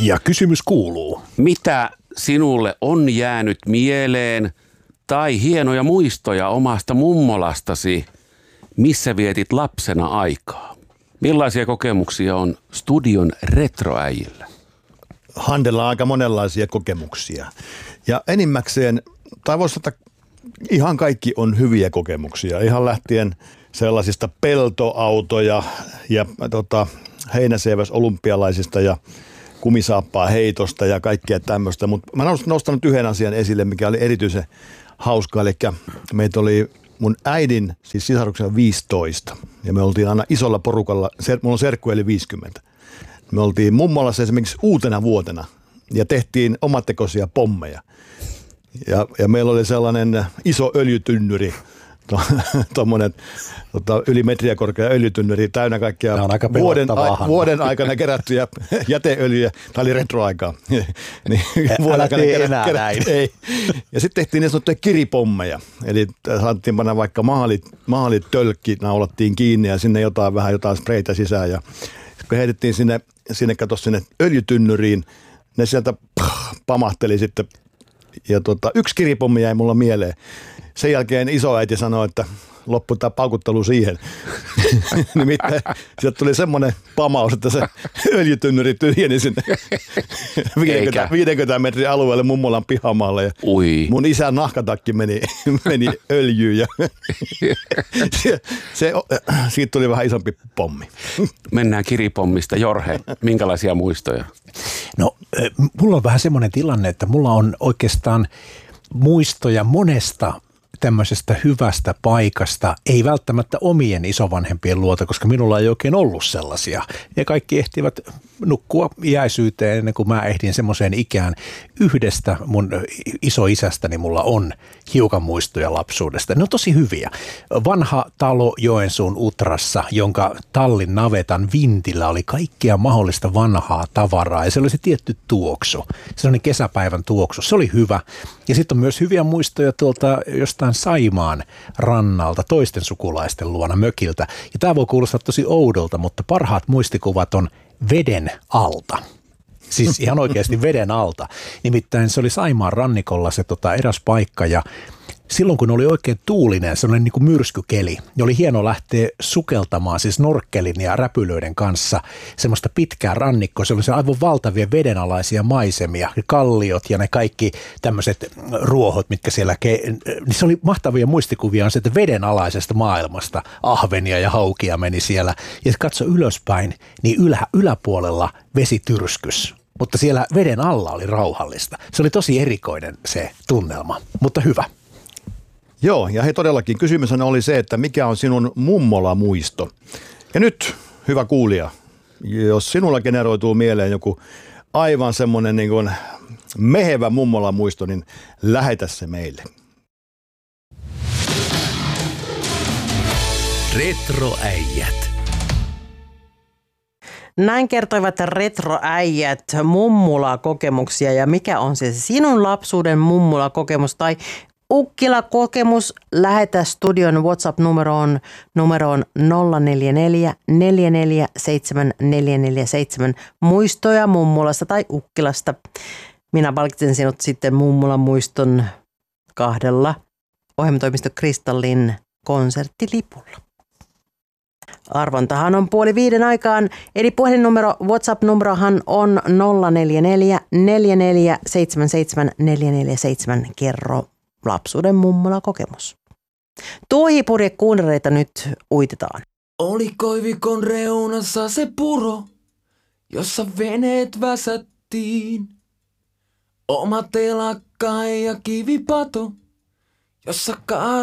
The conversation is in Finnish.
Ja kysymys kuuluu. Mitä sinulle on jäänyt mieleen tai hienoja muistoja omasta mummolastasi, missä vietit lapsena aikaa? Millaisia kokemuksia on studion retroäijillä? Handella on aika monenlaisia kokemuksia. Ja enimmäkseen, tai voisi sanoa, ihan kaikki on hyviä kokemuksia. Ihan lähtien sellaisista peltoautoja ja heinäseiväs olympialaisista ja kumisaappaa heitosta ja kaikkea tämmöistä. Mutta mä nostan nyt yhden asian esille, mikä oli erityisen hauska. Eli meitä oli mun äidin, siis sisaruksen 15. Ja me oltiin aina isolla porukalla, mulla on serkku eli 50. Me oltiin mummolassa esimerkiksi uutena vuotena ja tehtiin omatekoisia pommeja. Ja meillä oli sellainen iso öljytynnyri, tuommoinen yli metriä korkea öljytynnyri täynnä kaikkia vuoden aikana kerättyjä jäteöljyjä. Tämä oli retroaikaa. Niin, vuoden aikana ei. Ja sitten tehtiin niin sanottuja kiripommeja. Eli saatiin panna vaikka maalit tölkki, naulattiin kiinni ja sinne vähän jotain spreitä sisään. Ja kun heitettiin sinne öljytynnyriin, ne sieltä pamahteli sitten. Ja yksi kiripommi jäi mulla mieleen. Sen jälkeen isoäiti sanoi, että loppui tämä paukuttelu siihen. Nimittäin sieltä tuli semmoinen pamaus, että se öljytynnyri tyhjeni sinne 50 metrin alueelle mummolan pihamaalle. Ja mun isän nahkatakki meni öljyyn ja siitä tuli vähän isompi pommi. Mennään kiripommista. Jorhe, minkälaisia muistoja? No, mulla on vähän semmoinen tilanne, että mulla on oikeastaan muistoja monesta tämmöisestä hyvästä paikasta, ei välttämättä omien isovanhempien luota, koska minulla ei oikein ollut sellaisia. Ja kaikki ehtivät nukkua iäisyyteen ennen kuin mä ehdin semmoiseen ikään. Yhdestä mun isoisästäni mulla on hiukan muistoja lapsuudesta. Ne on tosi hyviä. Vanha talo Joensuun Utrassa, jonka tallin navetan vintillä oli kaikkea mahdollista vanhaa tavaraa ja se oli se tietty tuoksu. Sellainen kesäpäivän tuoksu. Se oli hyvä. Ja sitten on myös hyviä muistoja tuolta jostain Saimaan rannalta toisten sukulaisten luona mökiltä. Ja tämä voi kuulostaa tosi oudolta, mutta parhaat muistikuvat on veden alta. Siis ihan oikeasti veden alta. Nimittäin se oli Saimaan rannikolla se eräs paikka ja silloin kun oli oikein tuulinen, sellainen niin kuin myrskykeli, niin oli hieno lähteä sukeltamaan siis norkkelin ja räpylöiden kanssa semmoista pitkää rannikkoa. Se oli se aivan valtavia vedenalaisia maisemia, kalliot ja ne kaikki tämmöiset ruohot, mitkä siellä, niin se oli mahtavia muistikuvia on se, että vedenalaisesta maailmasta ahvenia ja haukia meni siellä. Ja katso ylöspäin, niin yläpuolella vesityrskys. Mutta siellä veden alla oli rauhallista. Se oli tosi erikoinen se tunnelma, mutta hyvä. Joo, ja hei todellakin kysymys oli se, että mikä on sinun mummola-muisto? Ja nyt, hyvä kuulija, jos sinulla generoituu mieleen joku aivan semmoinen niin kuin mehevä mummola-muisto, niin lähetä se meille. Retroäijät. Näin kertoivat retroäijät mummula-kokemuksia ja mikä on se sinun lapsuuden mummula-kokemus tai Ukkila-kokemus, lähetä studion WhatsApp-numeroon 044 447 447 muistoja mummulasta tai Ukkilasta. Minä palkitsen sinut sitten mummulan muiston 2 ohjelmatoimisto Kristallin konserttilipulla. Arvontahan on 4:30 aikaan, eli puhelinnumero, WhatsApp-numerohan on 044 4477 447. Kerro lapsuuden mummola kokemus. Tuohipurjekuunereita nyt uitetaan. Oli koivikon reunassa se puro, jossa veneet väsättiin. Oma telakka ja kivipato, jossa